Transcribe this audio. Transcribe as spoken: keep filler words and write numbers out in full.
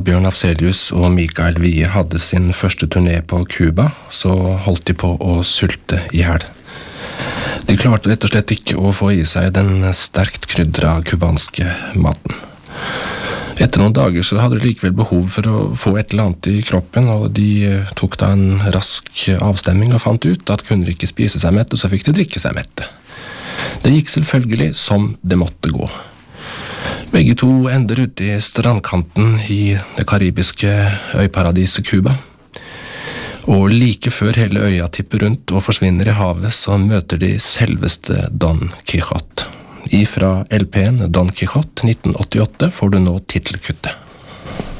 Bjørn Afzelius og Mikael Wiehe hadde sin første turné på Cuba, så holdt de på å sulte i hjel. De klarte rett og slett ikke å få i seg den sterkt krydra kubanske maten. Etter noen dager så hadde de likevel behov for å få et eller annet i kroppen, og de tok da en rask avstemming og fant ut at kunne de ikke spise seg mette, så fikk de drikke seg mette. Det gikk selvfølgelig som det måtte gå. Begge to ender ute i strandkanten i det karibiske øyparadiset Cuba. Og like før hele øya tipper rundt og forsvinner i havet, så møter de selveste Don Quijote. Ifra L P-en Don Quijote nitten åttiåtte får du nå titelkuttet.